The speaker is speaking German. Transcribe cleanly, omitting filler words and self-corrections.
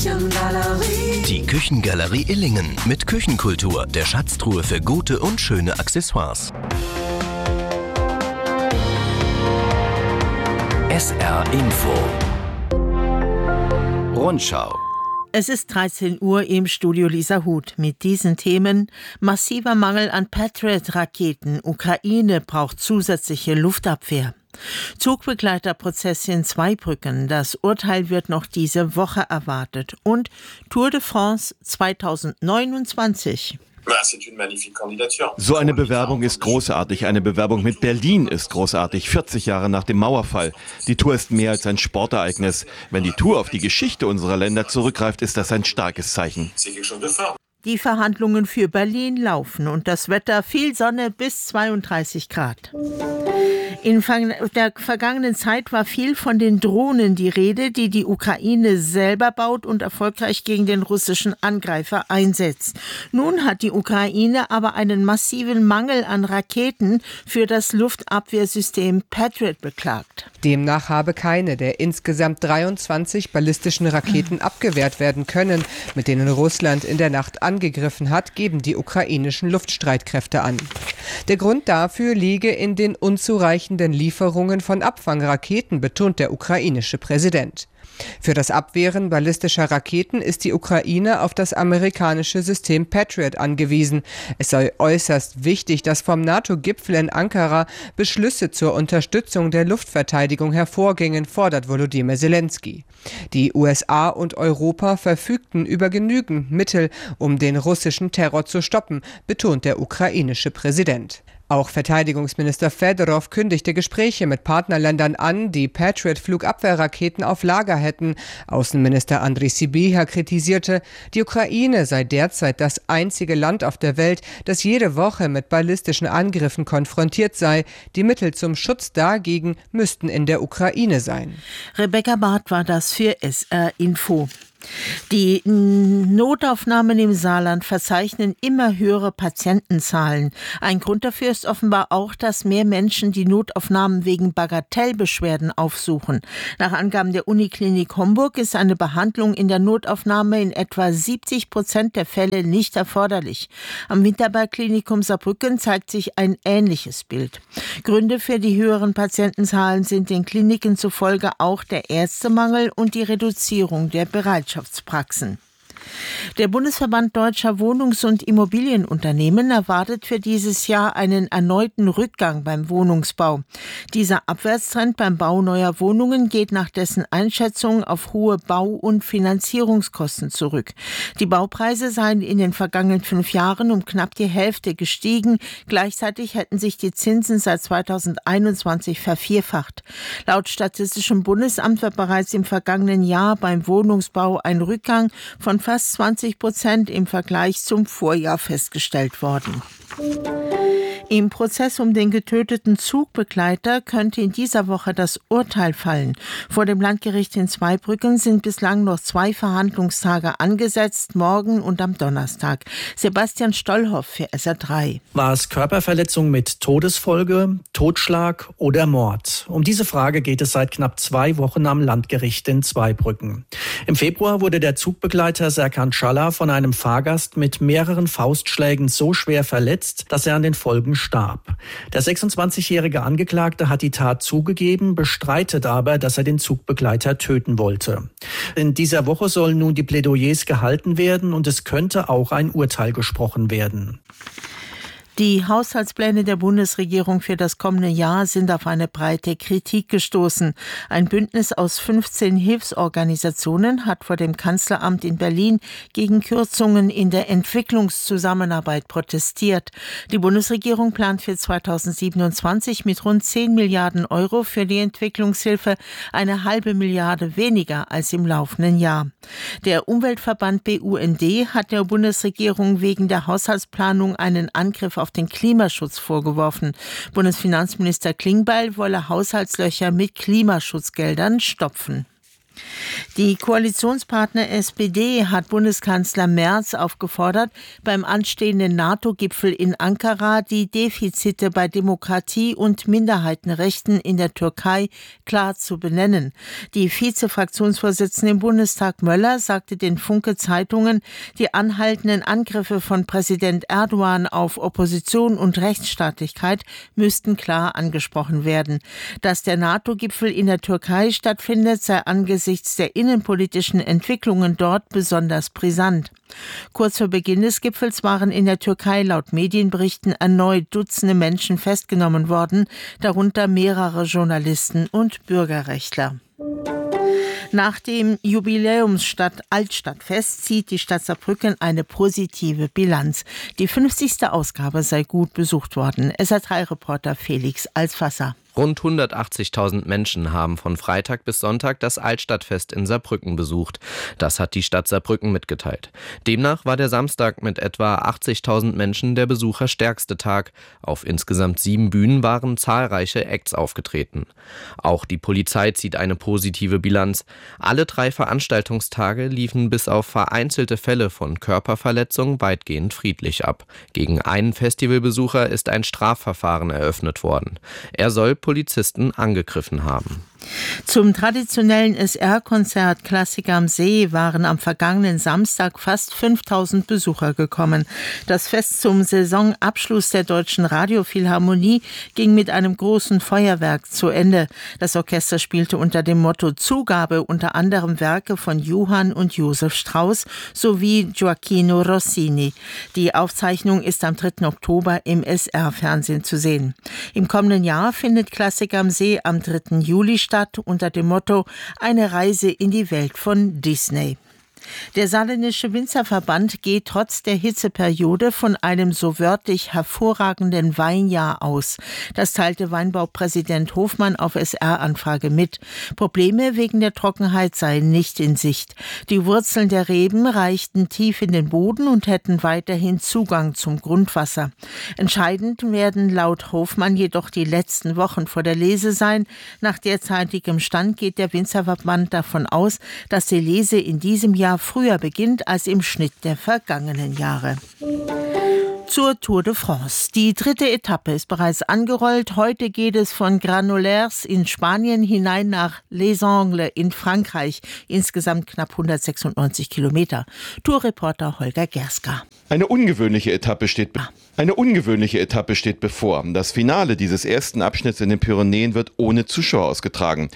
Küchengalerie. Die Küchengalerie Illingen mit Küchenkultur, der Schatztruhe für gute und schöne Accessoires. SR Info. Rundschau. Es ist 13 Uhr im Studio Lisa Huth mit diesen Themen: massiver Mangel an Patriot-Raketen, Ukraine braucht zusätzliche Luftabwehr. Zugbegleiterprozess in Zweibrücken, das Urteil wird noch diese Woche erwartet. Und Tour de France 2029. So eine Bewerbung ist großartig. Eine Bewerbung mit Berlin ist großartig. 40 Jahre nach dem Mauerfall. Die Tour ist mehr als ein Sportereignis. Wenn die Tour auf die Geschichte unserer Länder zurückgreift, ist das ein starkes Zeichen. Die Verhandlungen für Berlin laufen und das Wetter: viel Sonne bis 32 Grad. In der vergangenen Zeit war viel von den Drohnen die Rede, die die Ukraine selber baut und erfolgreich gegen den russischen Angreifer einsetzt. Nun hat die Ukraine aber einen massiven Mangel an Raketen für das Luftabwehrsystem Patriot beklagt. Demnach habe keine der insgesamt 23 ballistischen Raketen abgewehrt werden können, mit denen Russland in der Nacht angegriffen hat, geben die ukrainischen Luftstreitkräfte an. Der Grund dafür liege in den unzureichenden Lieferungen von Abfangraketen, betont der ukrainische Präsident. Für das Abwehren ballistischer Raketen ist die Ukraine auf das amerikanische System Patriot angewiesen. Es sei äußerst wichtig, dass vom NATO-Gipfel in Ankara Beschlüsse zur Unterstützung der Luftverteidigung hervorgingen, fordert Volodymyr Zelensky. Die USA und Europa verfügten über genügend Mittel, um den russischen Terror zu stoppen, betont der ukrainische Präsident. Auch Verteidigungsminister Fedorov kündigte Gespräche mit Partnerländern an, die Patriot-Flugabwehrraketen auf Lager hätten. Außenminister Andriy Sybiha kritisierte, die Ukraine sei derzeit das einzige Land auf der Welt, das jede Woche mit ballistischen Angriffen konfrontiert sei. Die Mittel zum Schutz dagegen müssten in der Ukraine sein. Rebecca Barth war das für SR Info. Die Notaufnahmen im Saarland verzeichnen immer höhere Patientenzahlen. Ein Grund dafür ist offenbar auch, dass mehr Menschen die Notaufnahmen wegen Bagatellbeschwerden aufsuchen. Nach Angaben der Uniklinik Homburg ist eine Behandlung in der Notaufnahme in etwa 70% der Fälle nicht erforderlich. Am Winterberg-Klinikum Saarbrücken zeigt sich ein ähnliches Bild. Gründe für die höheren Patientenzahlen sind den Kliniken zufolge auch der Ärztemangel und die Reduzierung der Bereitschaftspraxen. Der Bundesverband Deutscher Wohnungs- und Immobilienunternehmen erwartet für dieses Jahr einen erneuten Rückgang beim Wohnungsbau. Dieser Abwärtstrend beim Bau neuer Wohnungen geht nach dessen Einschätzung auf hohe Bau- und Finanzierungskosten zurück. Die Baupreise seien in den vergangenen 5 Jahren um knapp die Hälfte gestiegen. Gleichzeitig hätten sich die Zinsen seit 2021 vervierfacht. Laut Statistischem Bundesamt war bereits im vergangenen Jahr beim Wohnungsbau ein Rückgang von fast 20% im Vergleich zum Vorjahr festgestellt worden. Im Prozess um den getöteten Zugbegleiter könnte in dieser Woche das Urteil fallen. Vor dem Landgericht in Zweibrücken sind bislang noch 2 Verhandlungstage angesetzt, morgen und am Donnerstag. Sebastian Stollhoff für SR3. War es Körperverletzung mit Todesfolge, Totschlag oder Mord? Um diese Frage geht es seit knapp 2 Wochen am Landgericht in Zweibrücken. Im Februar wurde der Zugbegleiter Serkan Schalla von einem Fahrgast mit mehreren Faustschlägen so schwer verletzt, dass er an den Folgen starb. Der 26-jährige Angeklagte hat die Tat zugegeben, bestreitet aber, dass er den Zugbegleiter töten wollte. In dieser Woche sollen nun die Plädoyers gehalten werden und es könnte auch ein Urteil gesprochen werden. Die Haushaltspläne der Bundesregierung für das kommende Jahr sind auf eine breite Kritik gestoßen. Ein Bündnis aus 15 Hilfsorganisationen hat vor dem Kanzleramt in Berlin gegen Kürzungen in der Entwicklungszusammenarbeit protestiert. Die Bundesregierung plant für 2027 mit rund 10 Milliarden Euro für die Entwicklungshilfe eine halbe Milliarde weniger als im laufenden Jahr. Der Umweltverband BUND hat der Bundesregierung wegen der Haushaltsplanung einen Angriff auf den Klimaschutz vorgeworfen. Bundesfinanzminister Klingbeil wolle Haushaltslöcher mit Klimaschutzgeldern stopfen. Die Koalitionspartner SPD hat Bundeskanzler Merz aufgefordert, beim anstehenden NATO-Gipfel in Ankara die Defizite bei Demokratie und Minderheitenrechten in der Türkei klar zu benennen. Die Vize-Fraktionsvorsitzende im Bundestag Möller sagte den Funke-Zeitungen, die anhaltenden Angriffe von Präsident Erdogan auf Opposition und Rechtsstaatlichkeit müssten klar angesprochen werden. Dass der NATO-Gipfel in der Türkei stattfindet, sei angesichts der innenpolitischen Entwicklungen dort besonders brisant. Kurz vor Beginn des Gipfels waren in der Türkei laut Medienberichten erneut Dutzende Menschen festgenommen worden, darunter mehrere Journalisten und Bürgerrechtler. Nach dem Jubiläumsstadt-Altstadtfest zieht die Stadt Saarbrücken eine positive Bilanz. Die 50. Ausgabe sei gut besucht worden. SR3-Reporter Felix Alsfasser. Rund 180.000 Menschen haben von Freitag bis Sonntag das Altstadtfest in Saarbrücken besucht. Das hat die Stadt Saarbrücken mitgeteilt. Demnach war der Samstag mit etwa 80.000 Menschen der besucherstärkste Tag. Auf insgesamt 7 Bühnen waren zahlreiche Acts aufgetreten. Auch die Polizei zieht eine positive Bilanz. Alle 3 Veranstaltungstage liefen bis auf vereinzelte Fälle von Körperverletzung weitgehend friedlich ab. Gegen einen Festivalbesucher ist ein Strafverfahren eröffnet worden. Er soll Polizisten angegriffen haben. Zum traditionellen SR-Konzert Klassik am See waren am vergangenen Samstag fast 5.000 Besucher gekommen. Das Fest zum Saisonabschluss der Deutschen Radiophilharmonie ging mit einem großen Feuerwerk zu Ende. Das Orchester spielte unter dem Motto Zugabe unter anderem Werke von Johann und Josef Strauss sowie Gioacchino Rossini. Die Aufzeichnung ist am 3. Oktober im SR-Fernsehen zu sehen. Im kommenden Jahr findet Klassik am See am 3. Juli statt unter dem Motto Eine Reise in die Welt von Disney. Der Saarländische Winzerverband geht trotz der Hitzeperiode von einem so wörtlich hervorragenden Weinjahr aus. Das teilte Weinbaupräsident Hofmann auf SR-Anfrage mit. Probleme wegen der Trockenheit seien nicht in Sicht. Die Wurzeln der Reben reichten tief in den Boden und hätten weiterhin Zugang zum Grundwasser. Entscheidend werden laut Hofmann jedoch die letzten Wochen vor der Lese sein. Nach derzeitigem Stand geht der Winzerverband davon aus, dass die Lese in diesem Jahr früher beginnt als im Schnitt der vergangenen Jahre. Zur Tour de France. Die 3. Etappe ist bereits angerollt. Heute geht es von Granollers in Spanien hinein nach Les Angles in Frankreich. Insgesamt knapp 196 Kilometer. Tourreporter Holger Gerska. Eine ungewöhnliche Etappe steht bevor. Das Finale dieses ersten Abschnitts in den Pyrenäen wird ohne Zuschauer ausgetragen.